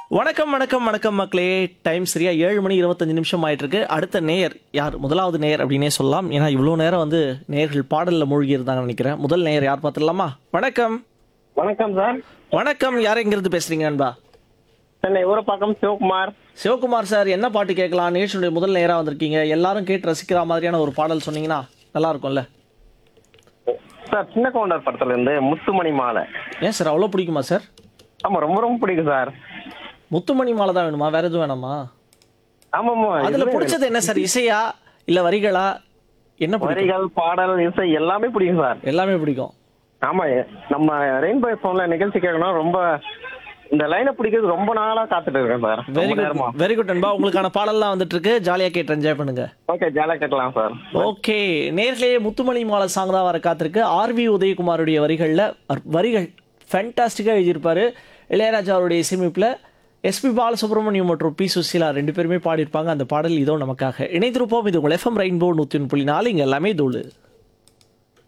வணக்கம் வணக்கம் வணக்கம் மக்களே. டைம் சரியா 7 மணி 25 நிமிஷம் ஆயிட்டு இருக்கு. அடுத்த நேயர் யார்? முதலாவது நேயர் அப்படின்னே சொல்லலாம். ஏன்னா இவ்வளோ நேரம் வந்து நேயர்கள் பாடலில் மூழ்கி இருந்தாங்கன்னு நினைக்கிறேன். முதல் நேயர் யார் பார்த்துடலாமா? வணக்கம். வணக்கம் சார். வணக்கம். யார் எங்கிருந்து பேசுறீங்க அன்பா? சென்னை ஊரப்பாக்கம் சிவகுமார். சிவகுமார் சார், என்ன பாட்டு கேட்கலாம்? நிகழ்ச்சியுடைய முதல் நேராக வந்திருக்கீங்க. எல்லாரும் கேட்டு ரசிக்கிற மாதிரியான ஒரு பாடல் சொன்னீங்கன்னா நல்லா இருக்கும்ல. சார் சின்ன கவுண்டர் படத்துல இருந்து முத்துமணி மாலை. ஏன் சார் அவ்வளோ பிடிக்குமா சார்? ஆமா, ரொம்ப ரொம்ப பிடிக்கும் சார். முத்துமணி மாலை தான் வேணுமா? வேற எதுவும் வேணாமா? ஆமாமா. அதுல பிடிச்சது என்ன சார்? இசையா இல்ல வரிகளா? என்ன பிடிக்கும்? வரிகள், பாடல், இசை எல்லாமே பிடிக்கும் சார். எல்லாமே பிடிக்கும். ஆமா, நம்ம ரெயின்போ போன்ல நிகழ்ச்சி கேட்கணும். ரொம்ப இந்த லைனை பிடிக்கிறது ரொம்ப நாளா காத்துட்டு இருக்கேன் சார். வெரி ரொம்ப நேரமா. குட், வெரி குட் அன்பா. உங்களுக்கான பாடல்லாம் வந்துட்டு இருக்கு. ஜாலியா கேட்டு என்ஜாய் பண்ணுங்க. ஓகே, ஜாலியா கேட்கலாம் சார். ஓகே, நேர்லயே முத்துமணி மாலை சாங் தான் வர காத்திருக்கு. ஆர்வி உதயகுமாருடைய வரிகள் ஃபேண்டாஸ்டிக்கா எழுதியிருப்பாரு. இளையராஜா அவருடைய இசையமைப்புல எஸ்பி பாலசுப்ரமணியம் மற்றும் பி சுசீலா 2 பேருமே பாடியிருப்பாங்க. அந்த பாடல் இதோ நமக்காக. இணைந்திருப்போம். இது உங்கள் எஃப்எம் ரெயின்போ 101.4. இங்க எல்லாமே தோழு.